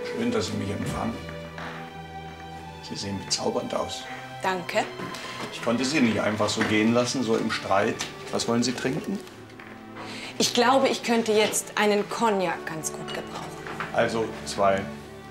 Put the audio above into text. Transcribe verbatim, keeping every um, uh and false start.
Schön, dass Sie mich empfangen. Sie sehen bezaubernd aus. Danke. Ich konnte Sie nicht einfach so gehen lassen, so im Streit. Was wollen Sie trinken? Ich glaube, ich könnte jetzt einen Cognac ganz gut gebrauchen. Also zwei.